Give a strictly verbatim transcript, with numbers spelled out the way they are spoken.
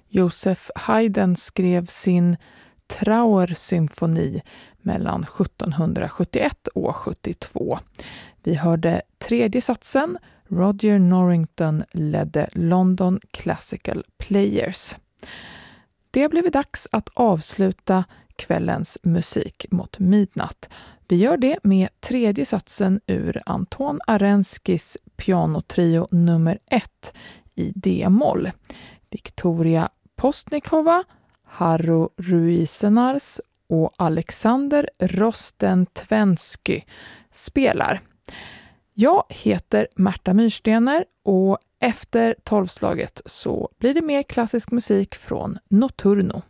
Joseph Haydn skrev sin Trauer-symfoni mellan sjuttonhundrasjuttioett och sjuttiotvå. Vi hörde tredje satsen. Roger Norrington ledde London Classical Players. Det blev dags att avsluta kvällens musik mot midnatt. Vi gör det med tredje satsen ur Anton Arenskis pianotrio nummer ett i D-moll. Viktoria Postnikova, Harro Ruizenars och Alexander Rostentvenski spelar. Jag heter Märta Myrstener och efter tolvslaget så blir det mer klassisk musik från Notturno.